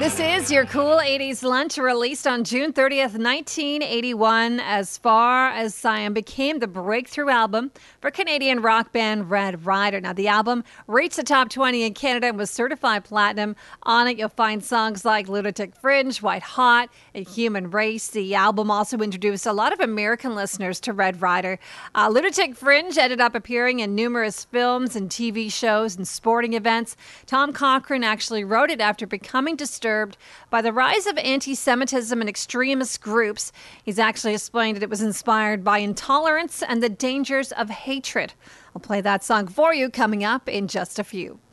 This is your Cool 80s Lunch, released on June 30th, 1981. As Far as Siam became the breakthrough album for Canadian rock band Red Rider. Now, the album reached the top 20 in Canada and was certified platinum. On it, you'll find songs like Lunatic Fringe, White Hot, and Human Race. The album also introduced a lot of American listeners to Red Rider. Lunatic Fringe ended up appearing in numerous films and TV shows and sporting events. Tom Cochrane actually wrote it after becoming disturbed by the rise of anti-Semitism and extremist groups. He's actually explained that it was inspired by intolerance and the dangers of hatred. I'll play that song for you coming up in just a few.